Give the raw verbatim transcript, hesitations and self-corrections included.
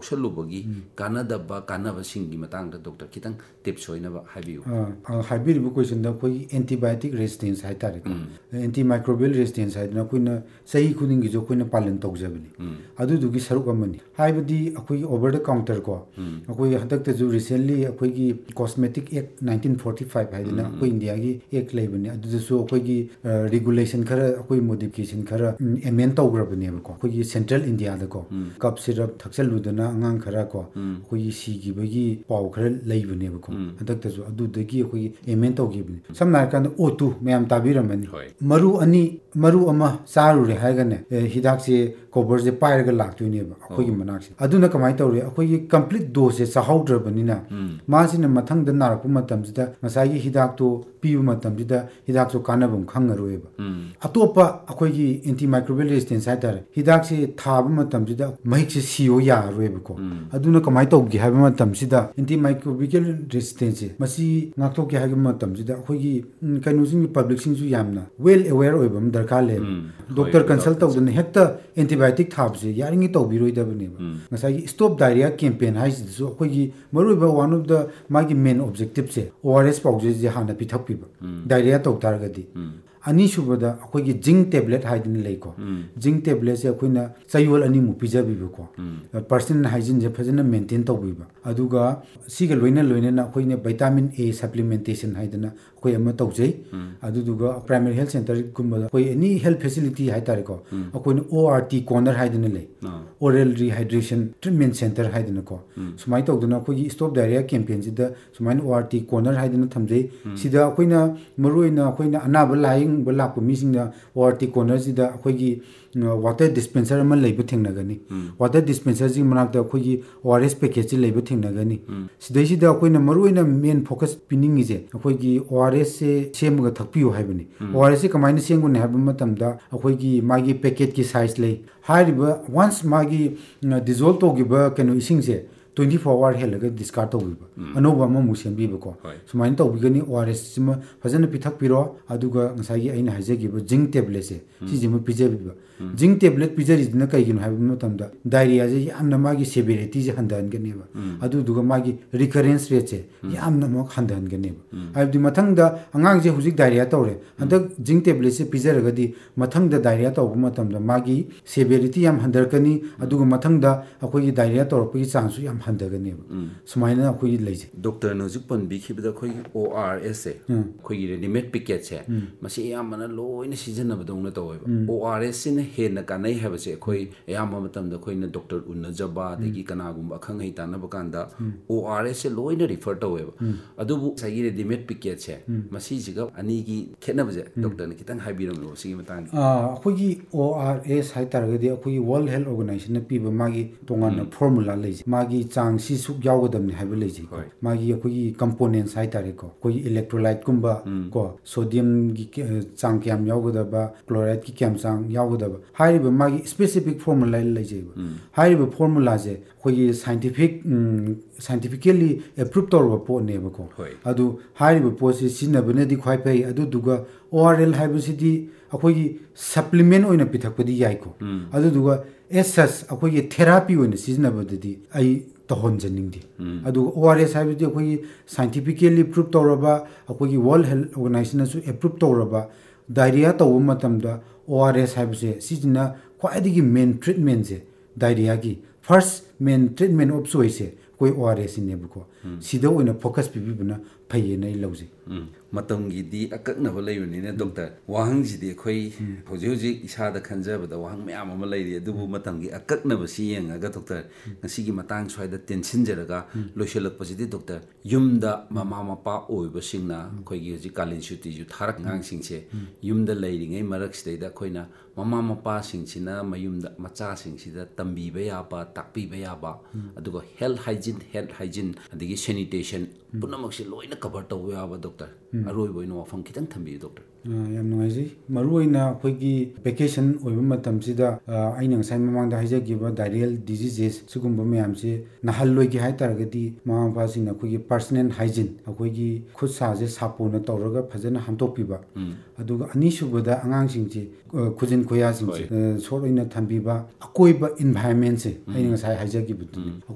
ꯂꯧꯁꯜꯂꯨꯕꯒꯤ ꯀꯥꯟꯅꯗꯕ ꯀꯥꯟꯅꯕꯁꯤꯡꯒꯤ ꯃꯇꯥꯡꯗ ꯗꯣꯛꯇꯔ ꯈꯤꯇꯪ ꯇꯤꯞꯁ ꯑꯣꯏꯅꯕ ꯍꯥꯏꯕꯤꯌꯨ ꯍꯥꯏꯕꯤꯔꯤꯕ ꯀꯣꯏꯁꯟꯗ ꯑꯩꯈꯣꯏꯒꯤ ꯑꯦꯟꯇꯤꯕꯥꯏꯑꯣꯇꯤꯛ ꯔꯦꯁꯤꯁꯇꯦꯟꯁ ꯍꯥꯏꯇꯥꯔꯦꯀꯣ ꯑꯦꯟꯇꯤ ꯃꯥꯏꯀ꯭ꯔꯣꯕꯤꯌꯦꯜ ꯔꯦꯁꯤꯁꯇꯦꯟꯁ ꯍꯥꯏꯗꯅ ꯑꯩꯈꯣꯏꯅ ꯆꯍꯤ ꯈꯨꯗꯤꯡꯒꯤꯁꯨ ꯑꯩꯈꯣꯏꯅ ꯄꯥꯂꯟ ꯇꯧꯖꯕꯅꯤ ꯑꯗꯨꯗꯨꯒꯤ ꯁꯔꯨꯛ ꯑꯃꯅꯤ ꯍꯥꯏꯕꯗꯤ ꯑꯩꯈꯣꯏꯒꯤ ꯑꯣꯚꯔ ꯗ ꯀꯥꯎꯟꯇꯔ ꯀꯣ ꯑꯩꯈꯣꯏ ꯍꯟꯗꯛꯇꯁꯨ ꯔꯤꯁꯦꯟꯠꯂꯤ ꯑꯩꯈꯣꯏꯒꯤ ꯀꯣꯁꯃꯦꯇꯤꯛ ꯑꯦꯛ ꯅꯥꯏꯟꯇꯤꯟ ꯐꯣꯔꯇꯤ ꯐꯥꯏꯚ ꯍꯥꯏꯗꯅ ꯑꯩꯈꯣꯏ ꯏꯟꯗꯤꯌꯥꯒꯤ ꯑꯦꯛ ꯂꯩꯕꯅꯤ ꯑꯗꯨꯗꯁꯨ ꯑꯩꯈꯣꯏꯒꯤ ꯔꯤꯒꯨꯂꯦꯁꯟ ꯈꯔ ꯑꯩꯈꯣꯏ ꯃꯣꯗꯤꯐꯤꯀꯦꯁꯟ ꯈꯔ ꯑꯦꯃꯦꯟ ꯇꯧꯈ꯭ꯔꯕꯅꯦꯕꯀꯣ ꯑꯩꯈꯣꯏꯒꯤ ꯁꯦꯟꯇ꯭ꯔꯦꯜ ꯏꯟꯗꯤꯌꯥꯗꯀꯣ ꯀꯞ ꯁꯤꯔꯞ ꯊꯛꯆꯜꯂꯨꯗꯅ ꯑꯉꯥꯡ ꯈꯔ ꯀꯣ ꯑꯩꯈꯣꯏꯒꯤ ꯁꯤꯈꯤꯕꯒꯤ ꯄꯥꯎ ꯈꯔ ꯂꯩꯕꯅꯦꯕꯀꯣ ꯍꯟꯗꯛꯇꯁꯨ ꯑꯗꯨꯗꯒꯤ ꯑꯩꯈꯣꯏꯒꯤ ꯑꯦꯃꯦꯟ ꯇꯧꯈꯤꯕꯅꯤ ꯁꯝꯅ ꯍꯥꯏꯔꯀꯥꯟꯗ ꯑꯣ ꯇꯨ ꯃꯌꯥꯝ ꯇꯥꯕꯤꯔꯝꯃꯅꯤ ꯃꯔꯨ ꯑꯅꯤ ꯃꯔꯨ ꯑꯃ ꯆꯥꯔꯨꯔꯦ ꯍꯥꯏꯔꯒꯅꯦ ꯍꯤꯗꯥꯛꯁꯦ ꯀꯣꯕꯔꯁꯦ ꯄꯥꯏꯔꯒ ꯂꯥꯛꯇꯣꯏꯅꯦꯕ ꯑꯩꯈꯣꯏꯒꯤ ꯃꯅꯥꯛꯁꯦ ꯑꯗꯨꯅ ꯀꯃꯥꯏꯅ ꯇꯧꯔꯦ ꯑꯩꯈꯣꯏꯒꯤ ꯀꯝꯄ꯭ꯂꯤꯠ ꯗꯣꯁꯁꯦ ꯆꯥꯍꯧꯗ꯭ꯔꯕꯅꯤꯅ ꯃꯥꯁꯤꯅ ꯃꯊꯪꯗ ꯅꯥꯔꯛꯄ ꯃꯇꯝꯁꯤꯗ ꯉꯁꯥꯏꯒꯤ ꯍꯤꯗꯥꯛꯇꯣ ꯄꯤꯕ ꯃꯇꯝꯁꯤꯗ ꯍꯤꯗꯥꯛꯁꯨ ꯀꯥꯟꯅꯕ ꯈꯪꯉꯔꯣꯏꯕ ꯑꯇꯣꯞꯄ ꯑꯩꯈꯣꯏꯒꯤ ꯑꯦꯟꯇꯤ ꯃꯥꯏꯀ꯭रोबियल ꯔꯦꯁꯤꯁꯇꯦꯟꯁ ꯍꯥꯏꯇꯥꯔꯦ ꯍꯤꯗꯥꯛꯁꯦ ꯊꯥꯕ ꯃꯇꯝꯁꯤꯗ ꯃꯍꯤꯛꯁꯦ ꯁꯤꯌꯣ ꯌꯥꯔꯔꯣꯏꯕꯀꯣ ꯑꯗꯨꯅ ꯀꯃꯥꯏꯅ ꯇꯧꯒꯦ ꯍꯥꯏꯕ ꯃꯇꯝꯁꯤꯗ ꯑꯦꯟꯇꯤ ꯃꯥꯏꯀ꯭रोबियल ꯔꯦꯁꯤꯁꯇꯦꯟꯁꯁꯦ ꯃꯁꯤ ꯉꯥꯛꯊꯣꯛꯀꯦ ꯍꯥꯏꯕ ꯃꯇꯝꯁꯤꯗ ꯑꯩꯈꯣꯏꯒꯤ ꯀꯩꯅꯣꯁꯤꯡꯒꯤ ꯄꯕ꯭ꯂꯤꯛꯁꯤꯡꯁꯨ ꯌꯥꯝꯅ ꯋꯦꯜ ꯑꯦꯋꯦꯌꯔ ꯑꯣꯏꯕ ꯑꯃ ꯗꯔꯀꯥꯔ ꯂꯩꯌꯦꯕ ꯗꯣꯛꯇꯔ ꯀꯟꯁꯜ ꯇꯧꯗꯅ ꯍꯦꯛꯇ ꯑꯦꯟꯇꯤꯕꯥꯏꯑꯣꯇꯤꯛ ꯊꯥꯕꯁꯦ ꯌꯥꯔꯤꯉꯩ ꯇꯧꯕꯤꯔꯣꯏꯗꯕꯅꯦꯕ ꯉꯁꯥꯏꯒꯤ ꯁ꯭ꯇꯣꯞ ꯗꯥꯏꯔꯤꯌꯥ ꯀꯦꯝꯄꯦꯟ ꯍꯥꯏꯁꯤꯗꯁꯨ ꯑꯩꯈꯣꯏꯒꯤ ꯃꯔꯨꯑꯣꯏꯕ ꯋꯥꯟ ꯑꯣꯐ ꯗ ꯃꯥꯒꯤ ꯃꯦꯟ ꯑꯣꯕꯖꯦꯛꯇꯤꯞꯁꯦ ꯑꯣ ꯑꯥꯔ ꯑꯦꯁ ꯄꯥꯎꯖꯦꯁꯦ ꯍꯥꯟꯅ ꯄꯤꯊꯛꯄꯤꯕ ꯗꯥꯏꯔꯤꯌꯥ ꯇꯧ ꯇꯥꯔꯒꯗꯤ ꯑꯅꯤꯁꯨꯕꯗ ꯑꯩꯈꯣꯏꯒꯤ ꯖꯤꯡ ꯇꯦꯕ꯭ꯂꯦꯠ ꯍꯥꯏꯗꯅ ꯂꯩꯀꯣ ꯖꯤꯡ ꯇꯦꯕ꯭ꯂꯦꯠꯁꯦ ꯑꯩꯈꯣꯏꯅ ꯆꯌꯣꯜ ꯑꯅꯤꯃꯨꯛ ꯄꯤꯖꯕꯤꯕꯀꯣ ꯄꯔꯁꯅꯦꯜ ꯍꯥꯏꯖꯤꯟꯁꯦ ꯐꯖꯅ ꯃꯦꯟꯇꯦꯟ ꯇꯧꯕꯤꯕ ꯑꯗꯨꯒ ꯁꯤꯒ ꯂꯣꯏꯅ ꯂꯣꯏꯅꯅ ꯑꯩꯈꯣꯏꯅ ꯚꯤꯇꯥꯃꯤꯟ ꯑꯦ ꯁꯄ꯭ꯂꯤꯃꯦꯟꯇꯦꯁꯟ ꯍꯥꯏꯗꯅ ꯑꯩꯈꯣꯏ ꯑꯃ ꯇꯧꯖꯩ ꯑꯗꯨꯗꯨꯒ ꯄ꯭ꯔꯥꯏꯃꯥꯔꯤ ꯍꯦꯜꯊ ꯁꯦꯟꯇꯔꯒꯨꯝꯕꯗ ꯑꯩꯈꯣꯏ ꯑꯦꯅꯤ ꯍꯦꯜꯊ ꯐꯦꯁꯤꯂꯤꯇꯤ ꯍꯥꯏꯇꯥꯔꯦꯀꯣ ꯑꯩꯈꯣꯏꯅ ꯑꯣ ꯑꯥꯔ ꯇꯤ ꯀꯣꯔꯅꯔ ꯍꯥꯏꯗꯅ ꯂꯩ ꯑꯣꯔꯦꯜ ꯔꯤꯍꯥꯏꯗ꯭ꯔꯦꯁꯟ ꯇ꯭ꯔꯤꯠꯃꯦꯟ ꯁꯦꯟꯇꯔ ꯍꯥꯏꯗꯅꯀꯣ ꯁꯨꯃꯥꯏꯅ ꯇꯧꯗꯅ ꯑꯩꯈꯣꯏꯒꯤ ꯁ꯭ꯇꯣꯞ ꯗꯥꯏꯔꯤꯌꯥ ꯀꯦꯝꯄꯦꯟꯁꯤꯗ ꯁꯨꯃꯥꯏꯅ ꯑꯣ ꯑꯥꯔ ꯇꯤ ꯀꯣꯔꯅꯔ ꯍꯥꯏꯗꯅ ꯊꯝꯖꯩ ꯁꯤꯗ ꯑꯩꯈꯣꯏꯅ ꯃꯔꯨꯑꯣꯏꯅ ꯑꯩꯈꯣꯏꯅ ꯑꯅꯥꯕ ꯂꯥꯏꯌꯦꯡꯕ ꯂꯥꯛꯄ ꯃꯤꯁꯤꯡꯅ ꯑꯣ ꯑꯥꯔ ꯇꯤ ꯀꯣꯔꯅꯔꯁꯤꯗ ꯑꯩꯈꯣꯏꯒꯤ ꯋꯥꯇꯔ ꯗꯤꯁꯄꯦꯟꯁꯔ ꯑꯃ ꯂꯩꯕ ꯊꯦꯡꯅꯒꯅꯤ ꯋꯥꯇꯔ ꯗꯤꯁꯄꯦꯟꯁꯔꯁꯤꯒꯤ ꯃꯅꯥꯛꯇ ꯑꯩꯈꯣꯏꯒꯤ ꯑꯣ ꯑꯥꯔ ꯑꯦꯁ ꯄꯦꯀꯦꯠꯁꯤ ꯂꯩꯕ ꯊꯦꯡꯅꯒꯅꯤ ꯁꯤꯗꯩꯁꯤꯗ ꯑꯩꯈꯣꯏꯅ ꯃꯔꯨꯑꯣꯏꯅ ꯃꯦꯟ ꯐꯣꯀꯁ ꯄꯤꯅꯤꯡꯉꯤꯁꯦ ꯑꯩꯈꯣꯏꯒꯤ ꯑꯣ ꯑꯥꯔ ꯑꯦꯁꯁꯦ ꯁꯦꯝꯃꯒ ꯊꯛꯄꯤꯌꯨ ꯍꯥꯏꯕꯅꯤ ꯑꯣ ꯑꯥꯔ ꯑꯦꯁꯁꯦ ꯀꯃꯥꯏꯅ ꯁꯦꯝꯒꯅꯤ ꯍꯥꯏꯕ ꯃꯇꯝꯗ ꯑꯩꯈꯣꯏꯒꯤ मागी पैकेट की साइज ले हारिबा वंस मागी डिजोल्व तौगिबा कनो इसिंगसे ट्वेंटी फोर आवर हेलगा डिस्कार्ड तौगिबा अनोबा अमा मुसेंबिबको सुमाइन तौबिगनी ओआरएस सिमा फजन पिथक पिरो अदुगा ngसागी अइना हाइजेगिबा जिंक टेबलेट से सिजिमा पिजेबिबा जिंक टेबलेट पिजरिदिना कइगिनो हाइबा मतमदा डायरिया जे यामना मागी सेवेरिटी जे हंदहनगनेबा अदुदुगा मागी रिकरेंस रेट से यामना मक हंदहनगनेबा हाइबदि मथंगदा अंगांग जे हुजिक डायरिया तौरे हंदक जिंक टेबलेट से पिजरगदी मथंगदा डायरिया तौबा मतमदा मागी सेवेरिटी याम हंदरकनी अदुगा मथंगदा अखोगी डायरिया तौरपगी चांसु याम हंदगनेबा सुमाइना अखोगी लेजे डॉक्टर ने हुजिक पनबिखिबदा अखोगी ओआरएस से अखोगी रेडीमेड पैकेट से मसी यामना लोइना सिजनबदौना तौवेबा ओआरएस सिने हेना कानै हाबसे अखोई यामा मतमदा अखोइना डॉक्टर उन्नजबा देगी कनागुंबा खंगै तानबा कांदा ओआरएस से लोइना रिफर तौवेबा अदुबु सगी रेडीमेड पैकेट से मसी जिगा अनीगी खेनबजे डॉक्टर ने खितंग हाइबिरमलो सिगी मतांग आ अखोगी ORS high तारगदि अखोगी world health organisation पीबा मागी तोंगाना फॉर्मूला लेजे मागी चांग सि सुक यावगदमनि हाइबा लेजे मागी अखोगी कंपोनेंट्स हाइ तारेको अखोगी इलेक्ट्रोलाइट कुंबा को सोडियम की चांग क्याम यावगदबा क्लोराइड की क्याम चांग यावगदबा हाइरिबा मागी स्पेसिफिक फॉर्मूला लेजेबा हाइरिबा फॉर्मूला जे अखोगी साइंटिफिक साइंटिफिकली एप्रूव तौरबा पोनेबको अदु हाइरिबा पोसे सिनबनेदि ख्वाइ फै अदुदुगा ओआरएल हाइबसिदि अखोगी सप्लीमेंट ओइना पिथकपदि याइको अदुदुगा एसस अखोगी थेरापी ओइना सिजनबदि आई तहनजनिंगदि अदुगा ORS हाइबदि अखोगी scientifically prove तौरबा अखोगी world health organisation सु एप्रूव तौरबा डायरिया तौबा मतमदा ओआरएस हाइबसे सिजना ख्वाइदि मेन ट्रीटमेंट से डायरिया की first main treatment of choice से कोई ओआरएस नेबको सिदा ओइना फोकस पिबिबना फैयेनै लौजे मतंगीदी अकक्नबा लैबनिने डॉक्टर वाहंगजिदी अखोई होजि होजि इसादा खंजबदा वाहंग मयाम अमा लैरि अदुबु मतंगी अकक्नबा सि येंगागा doctor ngasigi matang swaida tensinjeraga loiselakpasidi doctor yumda mama mapa oiba singna khoigi hoji kalin suti ju tharak ngang singse yumda leiringai marak sidaida khoina mama mapa singsina mayumda macha singsida tambiba yaba takpiba yaba aduga health hygiene health hygiene adigi sanitation punamakse loina cover tawba yaba doctor अरोइबो इन वफम खितंग Thumby doctor याम नुंगाइजि मरुइना अखोइगी vacation ओइबा मतमसिदा आइना ngसाइ ममांगदा हाइजगिबा diarrhoeal diseases सिगुम्बा मयामसे नहल्लोइगी हाइतारगदि मामापासिंग अखोइगी personal hygiene अखोइगी खुदसाजे सापोना तौरगा फजना हमतोपिबा अदुगा अनिसुबदा अंगांसिंगसे खुजिन खोयासिंगसे सोरइना थंबीबा अकोइबा environment से आइना ngसाइ हाइजगिबा